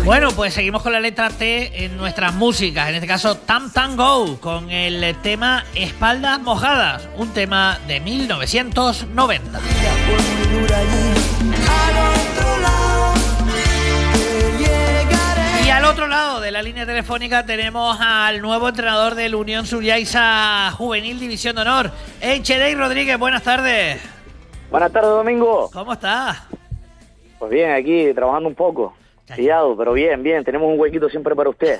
Bueno, pues seguimos con la letra T en nuestras músicas, en este caso Tam Tam Go, con el tema Espaldas Mojadas, un tema de 1990. Y al otro lado de la línea telefónica tenemos al nuevo entrenador del Unión Subyaisa Juvenil División de Honor, Echedei Rodríguez. Buenas tardes. Buenas tardes, Domingo. ¿Cómo estás? Pues bien, aquí trabajando un poco. Pillado, pero bien, tenemos un huequito siempre para usted.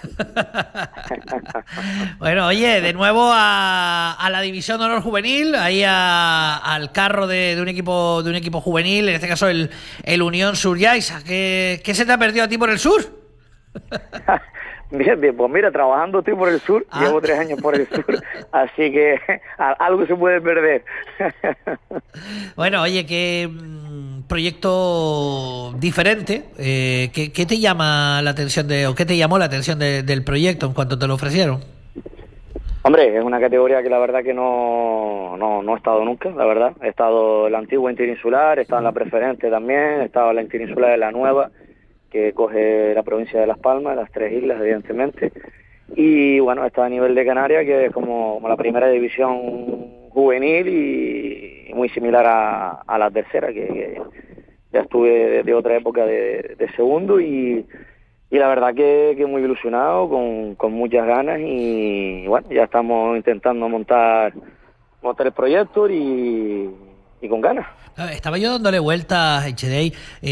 Bueno, oye, de nuevo a la División de Honor Juvenil, ahí al carro de un equipo juvenil, en este caso el Unión Subyaisa. ¿Qué se te ha perdido a ti por el sur? Bien, pues mira, trabajando estoy por el sur, llevo 3 años por el sur, así que algo se puede perder. Bueno, oye, qué proyecto diferente. ¿Qué te llama la atención qué te llamó la atención del proyecto en cuanto te lo ofrecieron? Hombre, es una categoría que la verdad que no he estado nunca, la verdad. He estado en la antigua interinsular, he estado en la preferente también, he estado en la interinsular de la nueva, que coge la provincia de Las Palmas, las 3 islas, evidentemente. Y bueno, he estado a nivel de Canarias, que es como la primera división juvenil y muy similar a la tercera, que ya estuve de otra época de segundo y la verdad que muy ilusionado, con muchas ganas y bueno, ya estamos intentando montar el proyecto y con ganas. Estaba yo dándole vueltas, Echedei.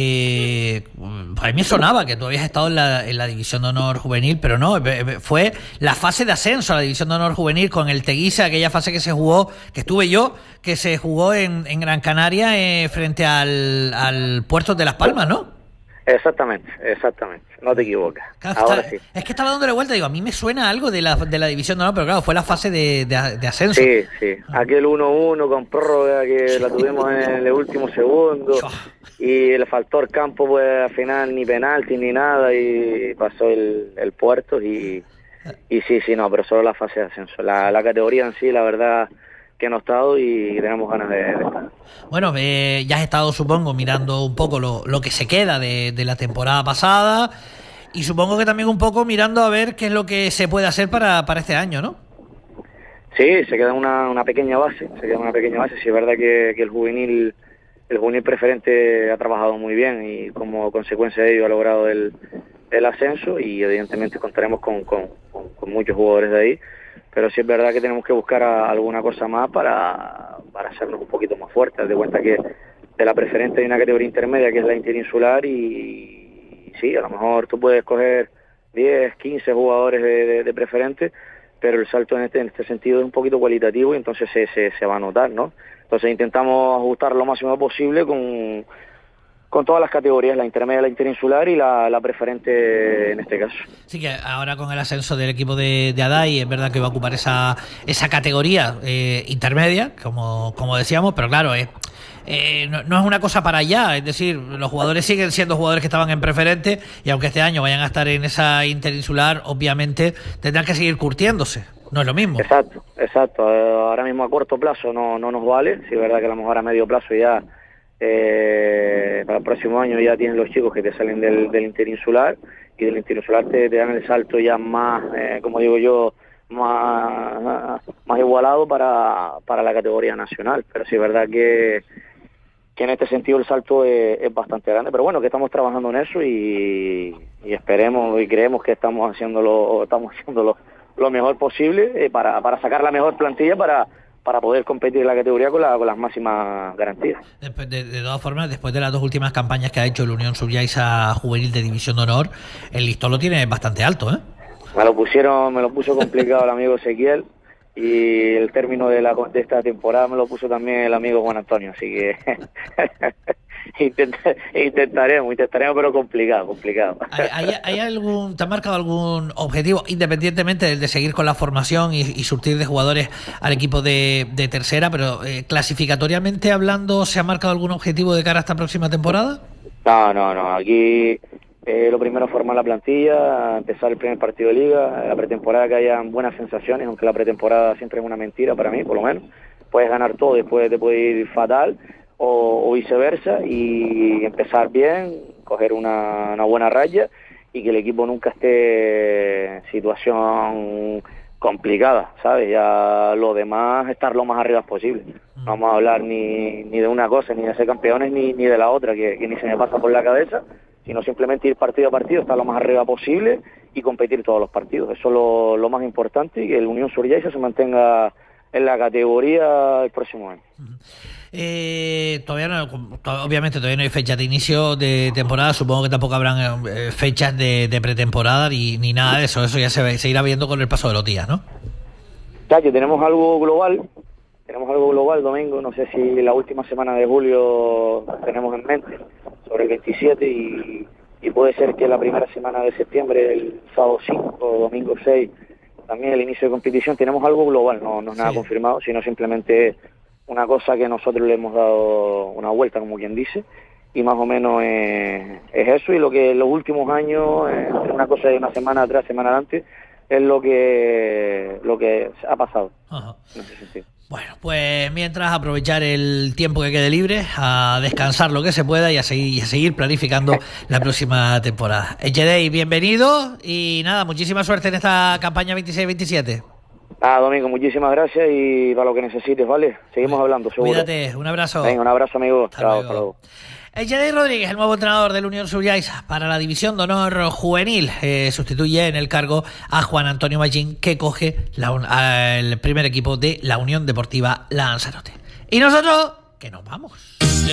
A mí me sonaba que tú habías estado en la División de Honor Juvenil, pero no, fue la fase de ascenso a la División de Honor Juvenil con el Teguise, aquella fase que se jugó, que estuve yo, que se jugó en Gran Canaria frente al Puerto de Las Palmas, ¿no? Exactamente, no te equivocas. Claro, ahora sí. Es que estaba dándole vuelta, digo, a mí me suena algo de la División de Honor, pero claro, fue la fase de ascenso. Sí, aquel 1-1 con prórroga que la tuvimos en el último segundo y le faltó el campo, pues al final ni penalti ni nada y pasó el Puerto y sí, no, pero solo la fase de ascenso. La categoría en sí, la verdad que no he estado y tenemos ganas de estar. Bueno, ya has estado, supongo, mirando un poco lo que se queda de la temporada pasada y supongo que también un poco mirando a ver qué es lo que se puede hacer para este año, ¿no? Sí, se queda una pequeña base, sí es verdad que el juvenil preferente ha trabajado muy bien y como consecuencia de ello ha logrado el ascenso y evidentemente contaremos con muchos jugadores de ahí. Pero sí es verdad que tenemos que buscar alguna cosa más para hacernos un poquito más fuertes. Haz de cuenta que de la preferente hay una categoría intermedia que es la interinsular y sí, a lo mejor tú puedes coger 10, 15 jugadores de preferente, pero el salto en este sentido es un poquito cualitativo y entonces se va a notar, ¿no? Entonces intentamos ajustar lo máximo posible con todas las categorías, la intermedia, la interinsular y la preferente en este caso. Sí, que ahora con el ascenso del equipo de Adai es verdad que va a ocupar esa categoría intermedia, como decíamos, pero claro, no es una cosa para allá, es decir, los jugadores siguen siendo jugadores que estaban en preferente y aunque este año vayan a estar en esa interinsular, obviamente tendrán que seguir curtiéndose. No es lo mismo. Exacto. Ahora mismo a corto plazo no nos vale, sí es verdad que a lo mejor a medio plazo ya para el próximo año ya tienen los chicos que te salen del interinsular y del interinsular te dan el salto ya más, como digo yo, más igualado para la categoría nacional, pero sí es verdad que en este sentido el salto es bastante grande, pero bueno, que estamos trabajando en eso y esperemos y creemos que estamos haciendo lo mejor posible para sacar la mejor plantilla para poder competir en la categoría con las máximas garantías. De todas formas, después de las 2 últimas campañas que ha hecho el Unión Subyaisa Juvenil de División de Honor, el listón lo tiene bastante alto, ¿eh? Me lo puso complicado el amigo Ezequiel y el término de esta temporada me lo puso también el amigo Juan Antonio, así que intentaremos, pero complicado. ¿Hay algún, te han marcado algún objetivo, independientemente del de seguir con la formación y surtir de jugadores al equipo de tercera, pero clasificatoriamente hablando, ¿se ha marcado algún objetivo de cara a esta próxima temporada? No, aquí lo primero es formar la plantilla, empezar el primer partido de liga, la pretemporada que hayan buenas sensaciones, aunque la pretemporada siempre es una mentira para mí, por lo menos. Puedes ganar todo, después te puede ir fatal o viceversa y empezar bien, coger una buena raya y que el equipo nunca esté en situación complicada, ¿sabes? Ya lo demás, estar lo más arriba posible. No vamos a hablar ni de una cosa, ni de ser campeones, ni de la otra, que ni se me pasa por la cabeza, sino simplemente ir partido a partido, estar lo más arriba posible y competir todos los partidos. Eso es lo más importante, y que el Unión Suryaisa se mantenga en la categoría el próximo año. Obviamente todavía no hay fecha de inicio de temporada, supongo que tampoco habrán fechas de pretemporada ni nada de eso ya se irá viendo con el paso de los días, ¿no? Ya que tenemos algo global, domingo, no sé si la última semana de julio tenemos en mente, sobre el 27, y puede ser que la primera semana de septiembre, el sábado 5 o domingo 6, también el inicio de competición. Tenemos algo global, no es nada confirmado, sino simplemente una cosa que nosotros le hemos dado una vuelta, como quien dice, y más o menos es eso, y lo que en los últimos años, una cosa de una semana atrás, semana adelante, es lo que ha pasado. Ajá. En ese sentido. Bueno, pues mientras, aprovechar el tiempo que quede libre, a descansar lo que se pueda y a seguir planificando la próxima temporada. Echedei, bienvenido, y nada, muchísima suerte en esta campaña 26-27. Domingo, muchísimas gracias, y para lo que necesites, ¿vale? Seguimos hablando, seguro. Cuídate, un abrazo. Venga, un abrazo, amigo. Hasta luego. Echedei Rodríguez, el nuevo entrenador del Unión Suryaisa para la División de Honor Juvenil, sustituye en el cargo a Juan Antonio Mallín, que coge el primer equipo de la Unión Deportiva Lanzarote. Y nosotros, que nos vamos.